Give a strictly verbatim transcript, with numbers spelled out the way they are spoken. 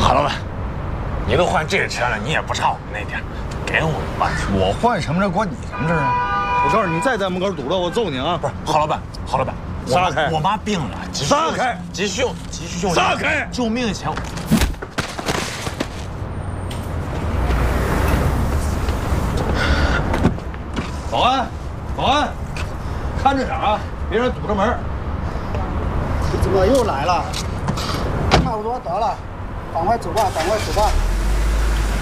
郝老板，你都换这个车了，你也不差我们那点，给我吧。 我换什么车关你什么事啊？ 我告诉你，你再在门口堵着，我揍你啊！ 不是，郝老板，郝老板， 撒开！ 我妈病了，急需撒开！ 急需用急需用撒开！ 救命的钱。 保安，保安，看着点啊，别让堵着门。 你怎么又来了？差不多得了，赶快走吧，赶快走吧。